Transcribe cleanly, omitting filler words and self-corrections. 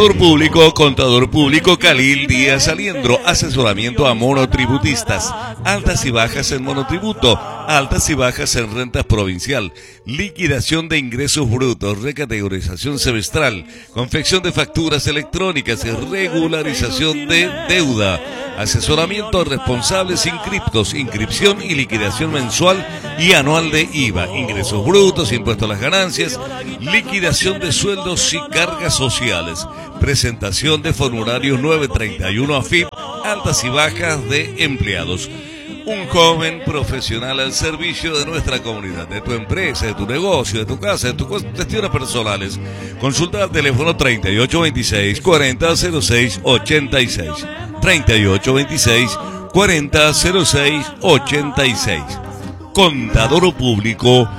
Contador Público Khalil Díaz Aliendro, asesoramiento a monotributistas, altas y bajas en monotributo, altas y bajas en rentas provincial, liquidación de ingresos brutos, recategorización semestral, confección de facturas electrónicas y regularización de deuda, asesoramiento a responsables inscriptos, inscripción y liquidación mensual y anual de IVA, ingresos brutos, impuesto a las ganancias, liquidación de sueldos y cargas sociales, presentación de formularios 931 AFIP, altas y bajas de empleados. Un joven profesional al servicio de nuestra comunidad, de tu empresa, de tu negocio, de tu casa, de tus cuestiones personales. Consulta al teléfono 3826-4006-86. 3826-4006-86. Contador Público